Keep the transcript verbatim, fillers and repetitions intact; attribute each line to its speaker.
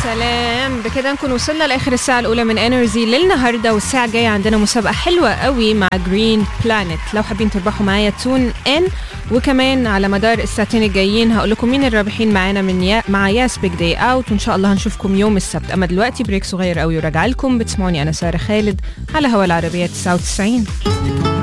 Speaker 1: سلام. بكده نكون وصلنا لآخر الساعة الأولى من انرجي للنهاردة، والساعة الجاية عندنا مسابقة حلوة قوي مع جرين بلانت. لو حابين تربحوا معايا تون ان، وكمان على مدار الساعتين الجايين هقول لكم مين الرابحين معانا من يا... مع ياس بيج داي اوت، وان شاء الله هنشوفكم يوم السبت. اما دلوقتي بريك صغير قوي وراجع لكم. بتسمعوني انا سارة خالد على هوا العربية تسعة وتسعين.